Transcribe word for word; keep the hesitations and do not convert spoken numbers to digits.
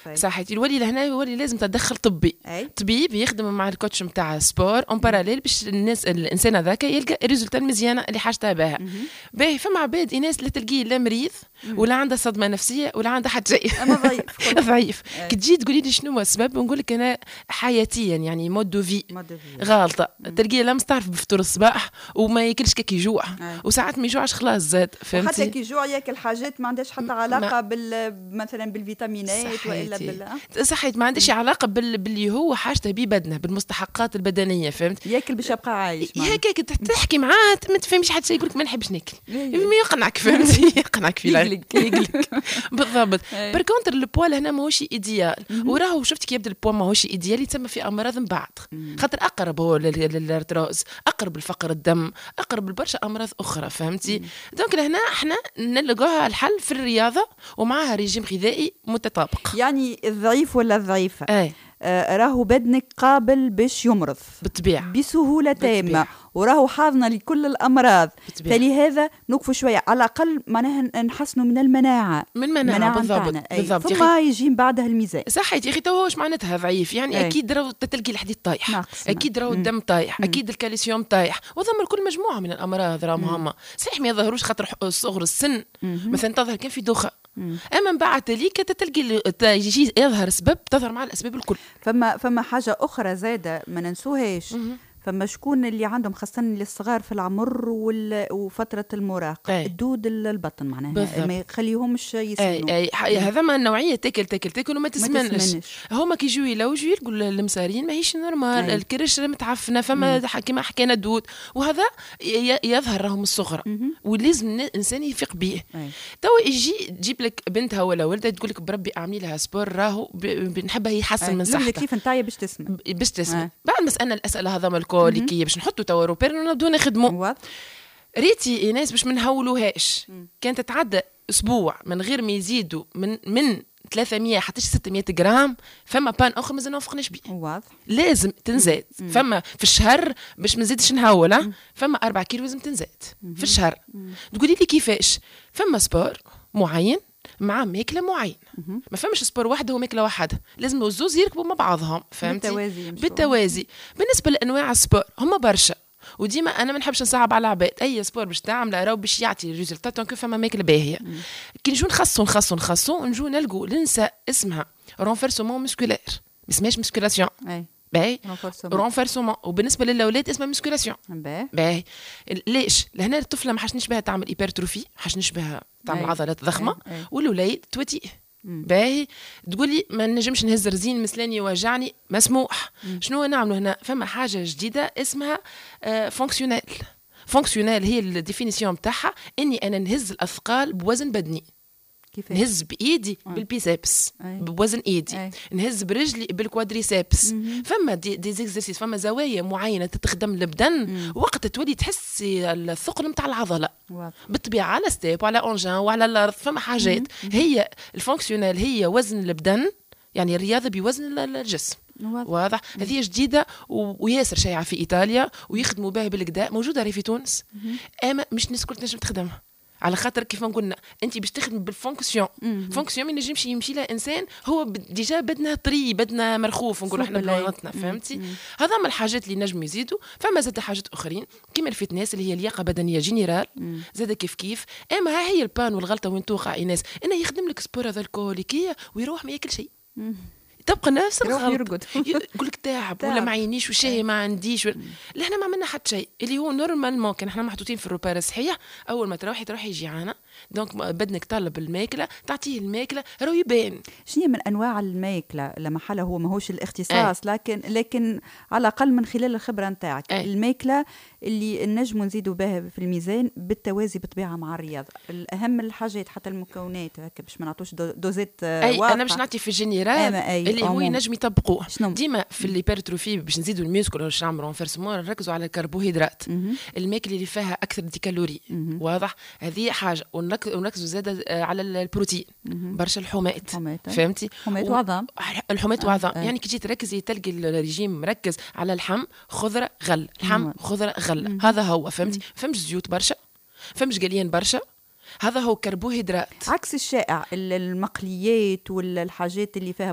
صحيح. الولي لهنا يولي لازم تدخل طبي أي. طبيب يخدم مع الكوتش نتاع سبور اون باراليل باش الناس الانسان هذاك يلقى الريزولتا المزيانه اللي حاجتها بها. باهي فما عباد ناس لا تلقيه لا مريض ولا عنده صدمه نفسيه ولا عنده حتى شيء اما ضعيف ضعيف. كي تجي تقولي لي شنو هو السبب نقول لك انا حياتيا يعني مود دو في غالطه. تلقيه لا مستعرف بفطور الصباح وما ياكلش كي يجوع وساعات ما يجوعش خلاص زاد فهمتي. حتى كي يجوع ياكل حاجات ما عندهاش حتى علاقه بال مثلا بالفيتامينات والا بال صحيت ما عندهاش علاقه بال باللي هو حاجته ببدنه بالمستحقات البدنيه فهمت. ياكل باش يبقى عايش هكاك تحكي معاه ما تفهميش حتى شيء يقول لك ما نحبش ناكل ما يقنعك فهمتي يقنعك في يقلق يقلق بالضبط. بار كونتر البوا هنا ماهوش ايديال وراهو شفت كي يبدا البوا ماهوش ايديال يتسمى في امراض من بعد خاطر اقرب هو للارتروز اقرب الفقر الدم اقرب لبرشا امراض اخرى فهمتي. دونك لهنا احنا نلقاها الحل في الرياضه ومعها ريجيم غذائي متطابق. يعني الضعيف ولا الضعيفه اي آه راهو بدنك قابل باش يمرض بالطبيعه بسهوله تامه وراهو حاضنه لكل الامراض. فلهذا نوقفوا شويه على الاقل معناها نحسنوا من المناعه من المناعه بالضبط بالضبط. ثم يجي بعدها الميزان صحيت يا اخي. تو واش معناتها ضعيف يعني أي. اكيد راهو تلقي الحديد طايح اكيد راهو الدم طايح اكيد الكالسيوم طايح وضم الكل مجموعه من الامراض راهم هما صحيح ما يظهروش خاطر صغر السن مثلا تظهر كان في دوخه اما من بعد تليك تلقي يجي يظهر سبب تظهر مع الاسباب الكل. فما فما حاجه اخرى زاده ما ننسوهاش فما شكون اللي عندهم خاصة الصغار في العمر وفترة المراهقة الدود البطن معناها ما يخليهمش يسمنوا. اي اي هذا ما النوعية تاكل تاكل تاكل وما تسمنش. هما كي يجوا يلوجوا يلقوا المسارين ماهيش نورمال الكرش متعفنة فما كما حكينا دود وهذا يظهر راهم الصغرى ولازم الانسان يفيق به. تو يجي تجيب لك بنتها ولا ولدها تقول لك بربي اعملي لها سبور راهو بنحبها يحسن من صحتها كيف نتايا باش تسمن باش تسمن. بعد مسألة الأسئلة هذا الكوليكيه باش نحطوا توا روبير ونبداو نخدموا. ريتي ناس باش ما نهولوهاش كانت تتعدى اسبوع من غير ما يزيدوا من من ثلاثمية حتى ستمية جرام فما بان اخر مازال ما نوفقناش بيه واضح لازم تنزاد. فما في الشهر باش ما نزيدش نهوله فما أربعة كيلو لازم تنزاد في الشهر. تقولي لي كيفاش؟ فما سبور معين مع ماكله معينه ما فهمش سبور واحده وماكله واحده لازم الزوز يركبوا مع بعضهم فهمتي بالتوازي بالتوازي. بالنسبه لانواع السبور هما برشا وديما انا ما نحبش نصعب على العباد اي سبور باش تعمل راهو باش يعطي ريزلتات دونك فما ماكله باهيه. كي نجو نخصو نخصو نخصو نجو نلقوا لنساء اسمها رونفورسمون مسكولير ما اسمهاش مسكولاسيون باهي رونفورسمون وبالنسبه للاولاد اسمها مسكولاسيون باهي. ليش لهنا الطفله ما حاش نشبهها تعمل هيبرتروفي ما حاش نشبهها تعمل عضلات ضخمه والوليد توتي باهي. تقولي ما نجمش نهز رزين مسلاني يوجعني مسموح. شنو نعملوا هنا؟ فما حاجه جديده اسمها آه فونكسيونيل. فونكسيونيل هي الديفينيسيون بتاعها اني انا نهز الاثقال بوزن بدني. كيفاش؟ نهز بايدي آه. بالبيسبس أي. بوزن ايدي أي. نهز برجلي بالكوادريسبس. مم. فما دي, دي زيكزرسيس فما زوايا معينه تتخدم البدن مم. وقت تولي تحسي الثقل نتاع العضله واضح. بالطبيعه على ستيب وعلى اونجان وعلى الارض فما حاجات مم. هي الفونكسيونال هي وزن البدن يعني الرياضه بوزن الجسم واضح, واضح. هذه جديده وياسر شائعه في ايطاليا ويخدموا بها بالكدا موجوده في تونس مم. اما مش الناس الكل تنجم تخدمها على خاطر كيف ما قلنا انت باش تخدم بالفونكسيون فونكسيون ما ينجمش يمشي لها انسان هو ديجا بدنا طري بدنا مرخوف نقولوا احنا بلغتنا فهمتي. هذا من الحاجات اللي نجم يزيدوا. فما زاد حاجات اخرين كيما الفتنس اللي هي لياقه بدنيه جينيرال زاد كيف كيف. اما ها هي البان والغلطه وين توقع ايناس انه يخدم لك سبور هذا الكوليكيه ويروح ما ياكل شيء تبقى نفس الغلط يقول لك تعب ولا ما عينيش وشاي ما عنديش ولا لا احنا ما عملنا حتى شيء اللي هو نورمالمون كان احنا محطوطين في الروبير الصحيح اول ما تروحي تروحي جيعانه دونك بدنك طلب الماكله تعطيه الماكله راهو يبان. شنو من انواع الماكله لما حاله هو ماهوش الاختصاص أي. لكن لكن على الاقل من خلال الخبره نتاعك الماكله اللي نجموا نزيدوا بها في الميزان بالتوازي بطبيعه مع الرياضه. الاهم الحاجات حتى المكونات هكا باش ما نعطوش دوزات واضحه. انا باش نعطي في الجينيرال اللي هو ينجم يطبقوه ديما في الهيبرتروفي باش نزيدوا الميوسكل باش نعملوا رونفورسمون نركزوا على الكربوهيدرات الماكله اللي فيها اكثر دي كالوري واضح. هذه حاجه ونركزوا زاده على البروتين برشا الحمات فهمتي حمات وعظام الحمات وعظام آه. يعني كي تجي تركزي تلقي الرجيم مركز على اللحم خضره غل لحم خضره غل هذا هو فهمتي. فهمش زيوت برشا فهمش قليان برشا هذا هو كربوهيدرات عكس الشائع المقليات والحاجات اللي فيها